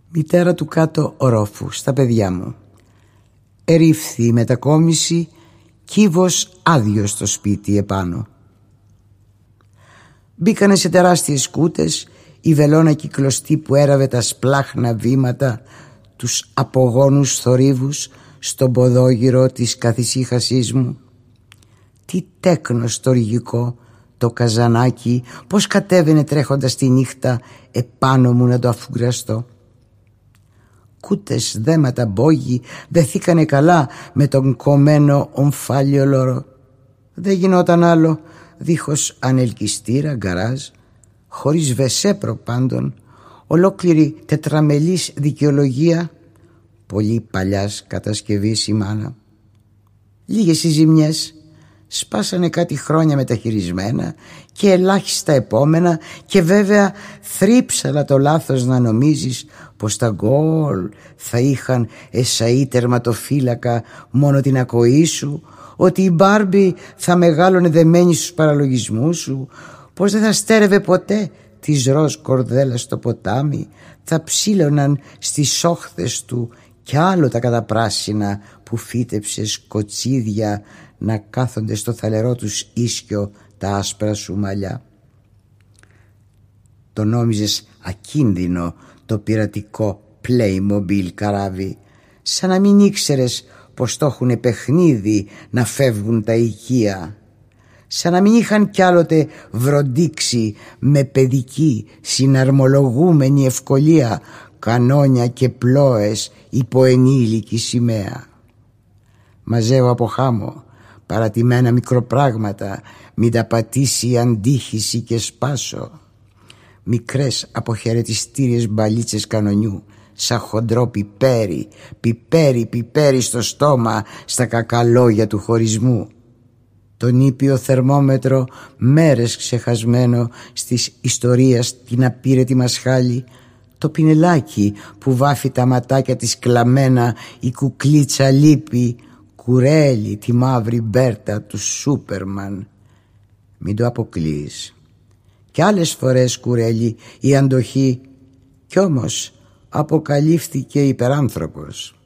Μητέρα του κάτω ορόφου, στα παιδιά μου. Ερίφθη η μετακόμιση, κύβος άδειος στο σπίτι επάνω. Μπήκανε σε τεράστιες σκούτες η βελόνα κυκλωστή που έραβε τα σπλάχνα βήματα, τους απογόνους θορύβους στον ποδόγυρο της καθησύχασής μου. Τι τέκνο στοργικό το καζανάκι, πως κατέβαινε τρέχοντας τη νύχτα επάνω μου να το αφουγκραστώ. Κούτες, δέματα, μπόγι δεθήκανε καλά με τον κομμένο ομφάλιο λόρο. Δεν γινόταν άλλο, δίχως ανελκυστήρα, γκαράζ, χωρίς βεσέ προπάντων, ολόκληρη τετραμελής δικαιολογία, πολύ παλιάς κατασκευής η μάνα. Λίγες οι ζημιές, σπάσανε κάτι χρόνια μεταχειρισμένα και ελάχιστα επόμενα, και βέβαια θρύψαλα το λάθος να νομίζεις πως τα γκολ θα είχαν εσαΐ τερματοφύλακα μόνο την ακοή σου, ότι η Μπάρμπι θα μεγάλωνε δεμένη στους παραλογισμούς σου, πως δεν θα στέρευε ποτέ της ροζ κορδέλας στο ποτάμι, θα ψήλωναν στις όχθες του κι άλλο τα καταπράσινα που φύτεψε σκοτσίδια να κάθονται στο θαλερό τους ίσιο τα άσπρα σου μαλλιά. Το νόμιζες ακίνδυνο το πειρατικό Playmobil καράβι, σαν να μην ήξερες πως το έχουνε παιχνίδι να φεύγουν τα οικεία, σαν να μην είχαν κι άλλοτε βροντίξει με παιδική συναρμολογούμενη ευκολία κανόνια και πλώες υπό ενήλικη σημαία. Μαζεύω από χάμω παρατημένα μικροπράγματα, μην τα πατήσει η αντίχηση και σπάσω. Μικρές αποχαιρετιστήριες μπαλίτσες κανονιού, σαν χοντρό πιπέρι, πιπέρι στο στόμα, στα κακαλόγια του χωρισμού. Τον ήπιο θερμόμετρο μέρες ξεχασμένο στις ιστορίας την απείρετη μασχάλη, το πινελάκι που βάφει τα ματάκια της κλαμμένα, η κουκλίτσα λύπη, κουρέλι τη μαύρη μπέρτα του Σούπερμαν. Μην το αποκλείς. Κι άλλες φορές κουρέλι η αντοχή, κι όμως αποκαλύφθηκε υπεράνθρωπος.